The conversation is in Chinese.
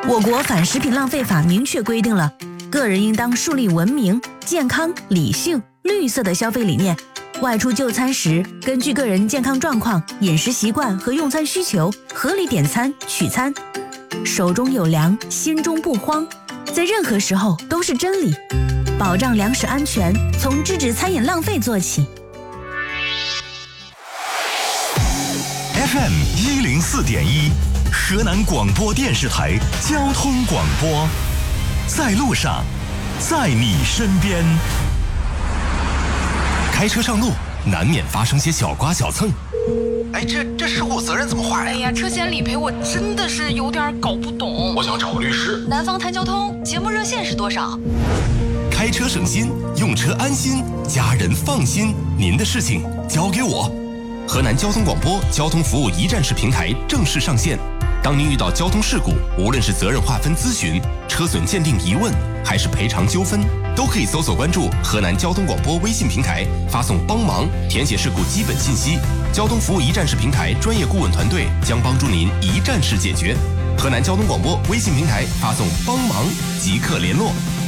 我国反食品浪费法明确规定了，个人应当树立文明、健康、理性、绿色的消费理念。外出就餐时，根据个人健康状况、饮食习惯和用餐需求，合理点餐取餐。手中有粮，心中不慌，在任何时候都是真理。保障粮食安全，从制止餐饮浪费做起。 FM 104.1，河南广播电视台交通广播，在路上，在你身边。开车上路，难免发生些小刮小蹭。 哎，这事故责任怎么划呀？ 哎呀，车险理赔我真的是有点搞不懂。 我想找个律师。 南方谈交通节目热线是多少？ 开车省心，用车安心，家人放心，您的事情交给我。河南交通广播交通服务一站式平台正式上线。当您遇到交通事故，无论是责任划分咨询、车损鉴定疑问，还是赔偿纠纷，都可以搜索关注河南交通广播微信平台，发送帮忙，填写事故基本信息。交通服务一站式平台专业顾问团队将帮助您一站式解决。河南交通广播微信平台发送帮忙即刻联络。